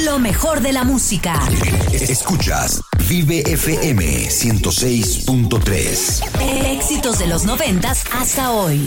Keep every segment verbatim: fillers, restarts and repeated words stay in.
Lo mejor de la música. Escuchas Vive F M ciento seis punto tres. Éxitos de los noventas hasta hoy.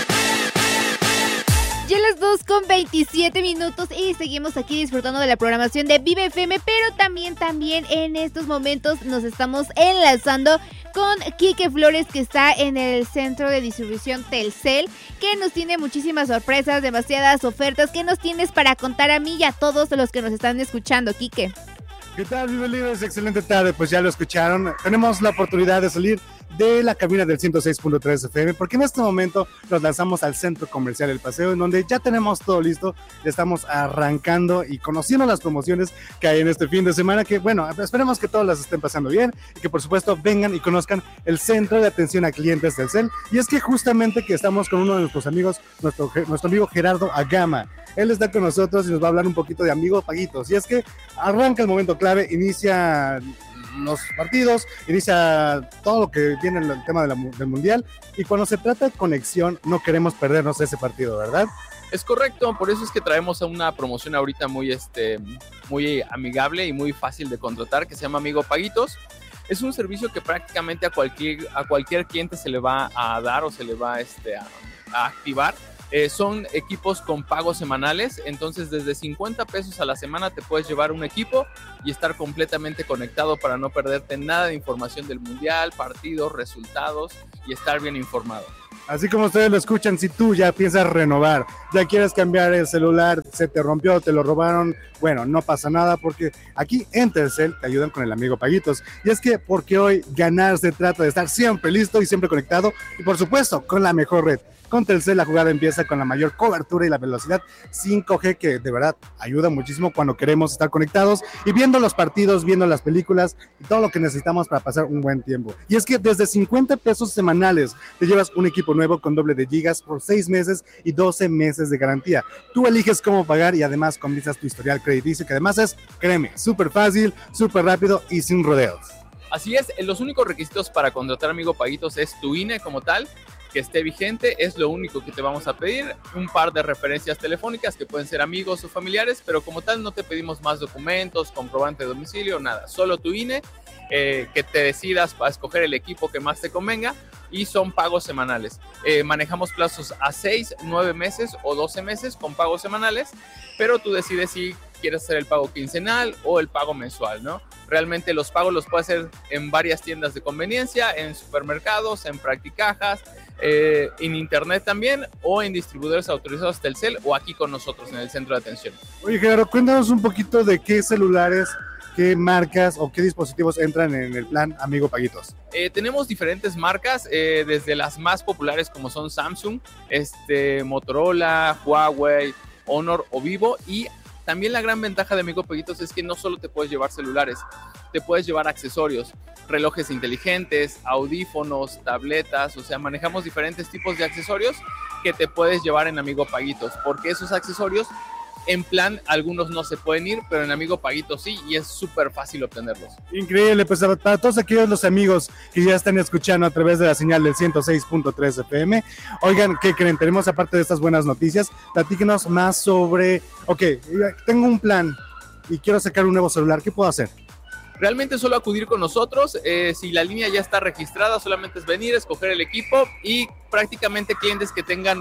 Ya las dos con veintisiete minutos y seguimos aquí disfrutando de la programación de Vive F M, pero también, también en estos momentos nos estamos enlazando con Quique Flores, que está en el centro de distribución Telcel, que nos tiene muchísimas sorpresas, demasiadas ofertas. ¿Qué nos tienes para contar a mí y a todos los que nos están escuchando, Quique? ¿Qué tal, Vive Líderes? Excelente tarde, pues ya lo escucharon. Tenemos la oportunidad de salir de la cabina del ciento seis punto tres F M, porque en este momento nos lanzamos al Centro Comercial El Paseo, en donde ya tenemos todo listo, ya estamos arrancando y conociendo las promociones que hay en este fin de semana, que bueno, esperemos que todos las estén pasando bien y que por supuesto vengan y conozcan el Centro de Atención a Clientes del Telcel. Y es que justamente que estamos con uno de nuestros amigos, nuestro, nuestro amigo Gerardo Agama. Él está con nosotros y nos va a hablar un poquito de Amigo Paguitos. Y es que arranca el momento clave, inicia los partidos, inicia todo lo que viene en el tema de la, del mundial, y cuando se trata de conexión no queremos perdernos ese partido, ¿verdad? Es correcto, por eso es que traemos una promoción ahorita muy, este, muy amigable y muy fácil de contratar, que se llama Amigo Paguitos. Es un servicio que prácticamente a cualquier, a cualquier cliente se le va a dar o se le va este, a, a activar. Eh, son equipos con pagos semanales, entonces desde cincuenta pesos a la semana te puedes llevar un equipo y estar completamente conectado para no perderte nada de información del mundial, partidos, resultados y estar bien informado. Así como ustedes lo escuchan, si tú ya piensas renovar, ya quieres cambiar el celular, se te rompió, te lo robaron, bueno, no pasa nada, porque aquí en Telcel te ayudan con el Amigo Paguitos. Y es que porque hoy ganar se trata de estar siempre listo y siempre conectado, y por supuesto con la mejor red. Con Telcel la jugada empieza con la mayor cobertura y la velocidad cinco G, que de verdad ayuda muchísimo cuando queremos estar conectados y viendo los partidos, viendo las películas y todo lo que necesitamos para pasar un buen tiempo. Y es que desde cincuenta pesos semanales te llevas un equipo nuevo con doble de gigas por seis meses y doce meses de garantía. Tú eliges cómo pagar y además comienzas tu historial crediticio, que además es, créeme, súper fácil, súper rápido y sin rodeos. Así es, los únicos requisitos para contratar Amigo Paguitos es tu I N E como tal, que esté vigente, es lo único que te vamos a pedir, un par de referencias telefónicas que pueden ser amigos o familiares, pero como tal no te pedimos más documentos, comprobante de domicilio, nada, solo tu I N E, eh, que te decidas para escoger el equipo que más te convenga, y son pagos semanales. Eh, manejamos plazos a seis, nueve meses o doce meses con pagos semanales, pero tú decides si quieres hacer el pago quincenal o el pago mensual, ¿no? Realmente los pagos los puedes hacer en varias tiendas de conveniencia, en supermercados, en practicajas, eh, en internet también, o en distribuidores autorizados Telcel, o aquí con nosotros en el centro de atención. Oye, Gerardo, cuéntanos un poquito de qué celulares, qué marcas o qué dispositivos entran en el plan Amigo Paguitos. Eh, tenemos diferentes marcas, eh, desde las más populares como son Samsung, este, Motorola, Huawei, Honor o Vivo, y también la gran ventaja de Amigo Paguitos es que no solo te puedes llevar celulares, te puedes llevar accesorios, relojes inteligentes, audífonos, tabletas, o sea, manejamos diferentes tipos de accesorios que te puedes llevar en Amigo Paguitos, porque esos accesorios en plan algunos no se pueden ir, pero en Amigo Paguitos sí, y es súper fácil obtenerlos. Increíble, pues para todos aquellos los amigos que ya están escuchando a través de la señal del ciento seis punto tres F M, oigan, ¿qué creen? Tenemos, aparte de estas buenas noticias, platíquenos más sobre, ok, tengo un plan y quiero sacar un nuevo celular, ¿qué puedo hacer? Realmente solo acudir con nosotros, eh, si la línea ya está registrada, solamente es venir, escoger el equipo, y prácticamente clientes que tengan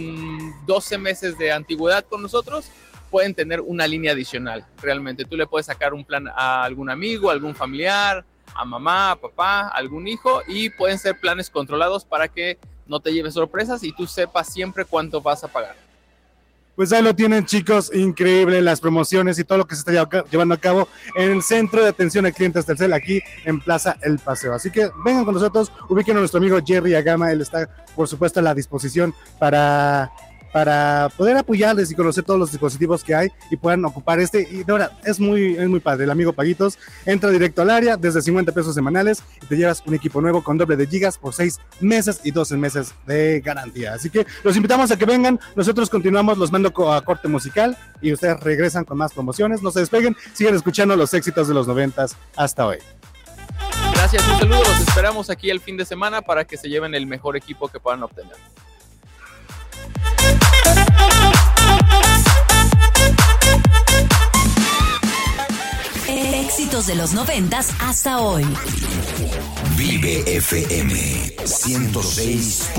con doce meses de antigüedad con nosotros pueden tener una línea adicional. Realmente tú le puedes sacar un plan a algún amigo, a algún familiar, a mamá, a papá, a algún hijo, y pueden ser planes controlados para que no te lleves sorpresas y tú sepas siempre cuánto vas a pagar. Pues ahí lo tienen, chicos, increíble las promociones y todo lo que se está llevando a cabo en el Centro de Atención a Clientes Telcel, aquí en Plaza El Paseo. Así que vengan con nosotros, ubiquen a nuestro amigo Jerry Agama, él está, por supuesto, a la disposición para... para poder apoyarles y conocer todos los dispositivos que hay y puedan ocupar este, y de verdad, es muy, es muy padre. El Amigo Paguitos entra directo al área desde cincuenta pesos semanales y te llevas un equipo nuevo con doble de gigas por seis meses y doce meses de garantía. Así que los invitamos a que vengan, nosotros continuamos, los mando a corte musical y ustedes regresan con más promociones. No se despeguen, sigan escuchando los éxitos de los noventas hasta hoy. Gracias, un saludo, los esperamos aquí el fin de semana para que se lleven el mejor equipo que puedan obtener. Éxitos de los noventas hasta hoy. Vive F M ciento seis.